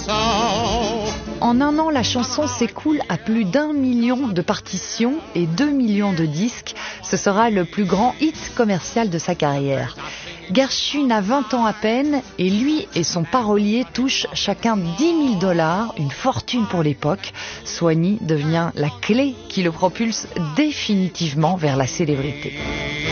En un an, la chanson s'écoule à plus d'1 million de partitions et 2 millions de disques. Ce sera le plus grand hit commercial de sa carrière. Gershwin a 20 ans à peine et lui et son parolier touchent chacun $10 000, une fortune pour l'époque. Swanee devient la clé qui le propulse définitivement vers la célébrité.